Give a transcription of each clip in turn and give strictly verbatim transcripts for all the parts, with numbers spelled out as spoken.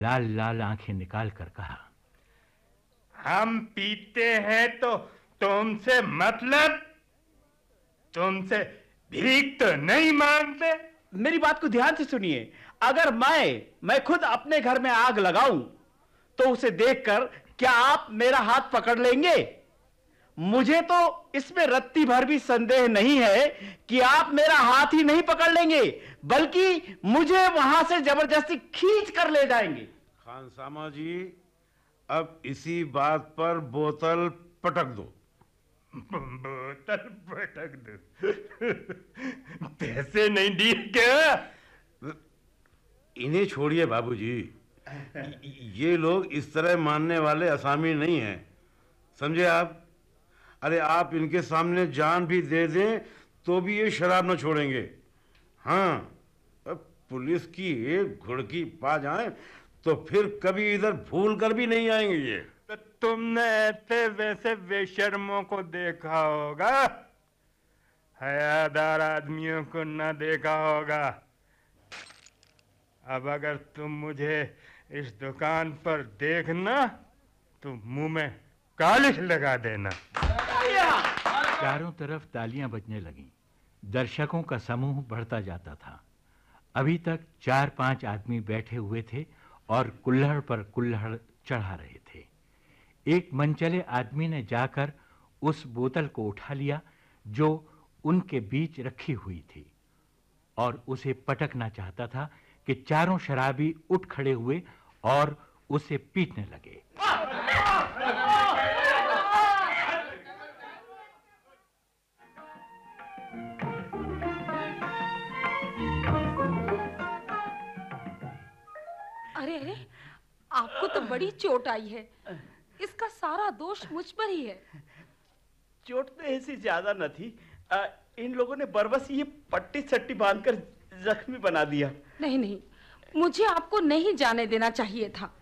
लाल लाल आंखें निकाल कर कहा, हम पीते हैं तो तुमसे मतलब? तुमसे भीख तो नहीं मांगते? मेरी बात को ध्यान से सुनिए। अगर मैं मैं खुद अपने घर में आग लगाऊं तो उसे देखकर क्या आप मेरा हाथ पकड़ लेंगे? मुझे तो इसमें रत्ती भर भी संदेह नहीं है कि आप मेरा हाथ ही नहीं पकड़ लेंगे, बल्कि मुझे वहां से जबरदस्ती खींच कर ले जाएंगे। खानसामा जी, अब इसी बात पर बोतल पटक दो। बोतल पटक दो? पैसे नहीं दिए क्या? इन्हें छोड़िए बाबूजी, ये लोग इस तरह मानने वाले असामी नहीं हैं, समझे आप? अरे आप इनके सामने जान भी दे दें तो भी ये शराब न छोड़ेंगे। हाँ, अब पुलिस की एक घुड़की पा जाए तो फिर कभी इधर भूल कर भी नहीं आएंगे ये। तो तुमने ऐसे वैसे बेशर्मों को देखा होगा, हयादार आदमियों को न देखा होगा। अब अगर तुम मुझे इस दुकान पर देखना तो मुंह में कालिश लगा देना। चारों तरफ तालियां बजने लगीं। दर्शकों का समूह बढ़ता जाता था। अभी तक चार पांच आदमी बैठे हुए थे और कुल्हड़ पर कुल्हड़ चढ़ा रहे थे। एक मनचले आदमी ने जाकर उस बोतल को उठा लिया जो उनके बीच रखी हुई थी और उसे पटकना चाहता था कि चारों शराबी उठ खड़े हुए और उसे पीटने लगे। अरे अरे, आपको तो बड़ी चोट आई है। इसका सारा दोष मुझ पर ही है। चोट तो ऐसी ज्यादा न थी। आ, इन लोगों ने बरबस ये पट्टी सट्टी बांधकर जख्मी बना दिया। नहीं नहीं, मुझे आपको नहीं जाने देना चाहिए था।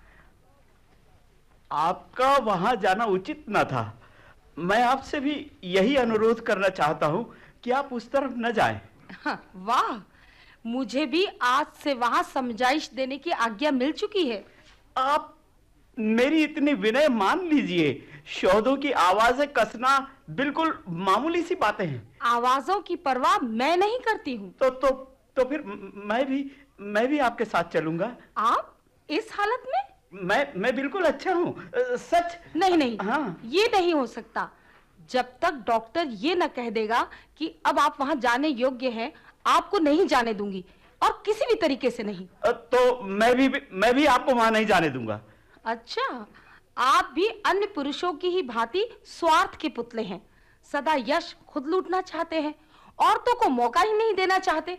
आपका वहां जाना उचित न था। मैं आपसे भी यही अनुरोध करना चाहता हूं कि आप उस तरफ न जाएं। हाँ, वाह, मुझे भी आज से वहां समझाइश देने की आज्ञा मिल चुकी है। आप मेरी इतनी विनय मान लीजिए। शोधों की आवाजें कसना बिल्कुल मामूली सी बातें हैं। आवाजों की परवाह मैं नहीं करती हूँ। तो तो तो फिर मैं भी मैं भी आपके साथ चलूंगा। आप इस हालत में? मैं मैं बिल्कुल अच्छा हूँ, सच। नहीं नहीं, हाँ, ये नहीं हो सकता। जब तक डॉक्टर ये न कह देगा कि अब आप वहां जाने योग्य हैं, आपको नहीं जाने दूंगी, और किसी भी तरीके से नहीं। तो मैं भी मैं भी आपको वहां नहीं जाने दूंगा। अच्छा, आप भी अन्य पुरुषों की ही भांति स्वार्थ के पुतले हैं। सदा यश खुद लूटना चाहते हैं, औरतों को मौका ही नहीं देना चाहते।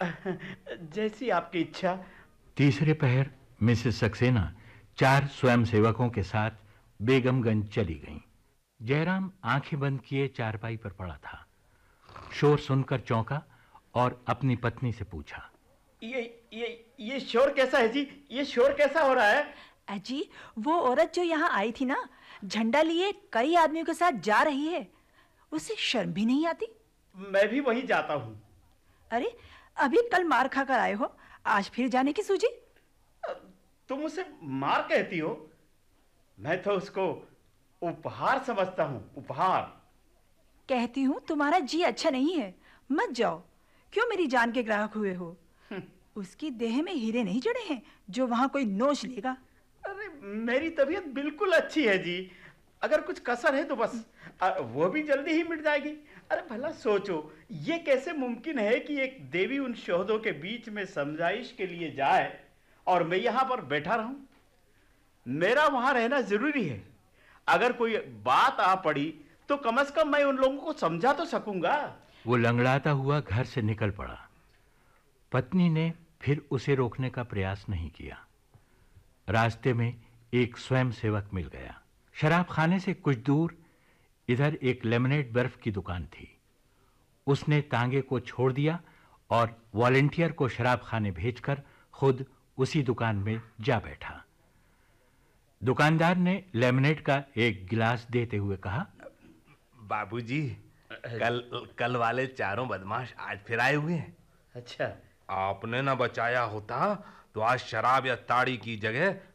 जैसी आपकी इच्छा। तीसरे पहर मिसेस सक्सेना चार स्वयंसेवकों के साथ बेगमगंज चली गईं। जयराम आंखें बंद किए चारपाई पर पड़ा था। शोर सुनकर चौंका और अपनी पत्नी से पूछा, ये ये ये शोर कैसा है जी? ये शोर कैसा हो रहा है? अजी, वो औरत जो यहाँ आई थी ना, झंडा लिए कई आदमियों के साथ जा रही है। उसे शर्म भी नहीं आती? मैं भी वहीं जाता हूँ। अरे, अभी कल मार खाकर आए हो, आज फिर जाने की सूझी? तुम उसे मार कहती हो? मैं तो उसको उपहार समझता हूँ, उपहार। कहती हूँ तुम्हारा जी अच्छा नहीं है, मत जाओ। क्यों मेरी जान के ग्राहक हुए हो? उसकी देह में हीरे नहीं जड़े हैं जो वहां कोई नोच लेगा। अरे, मेरी तबीयत बिल्कुल अच्छी है जी। अगर कुछ कसर है तो बस आ, वो भी जल्दी ही मिट जाएगी। अरे भला सोचो, ये कैसे मुमकिन है कि एक देवी उन शोहदों के बीच में समझाइश के लिए जाए और मैं यहां पर बैठा रहूं? मेरा वहां रहना जरूरी है। अगर कोई बात आ पड़ी तो कम से कम मैं उन लोगों को समझा तो सकूंगा। वो लंगड़ाता हुआ घर से निकल पड़ा। पत्नी ने फिर उसे रोकने का प्रयास नहीं किया। रास्ते में एक स्वयंसेवक मिल गया। शराब खाने से कुछ दूर इधर एक लेमनेड बर्फ की दुकान थी। उसने तांगे को छोड़ दिया और वॉलंटियर को शराब खाने भेजकर खुद उसी दुकान में जा बैठा। दुकानदार ने लेमनेड का एक गिलास देते हुए कहा, बाबूजी, कल कल वाले चारों बदमाश आज फिर आए हुए हैं। अच्छा। आपने ना बचाया होता तो आज शराब या ताड़ी की जगह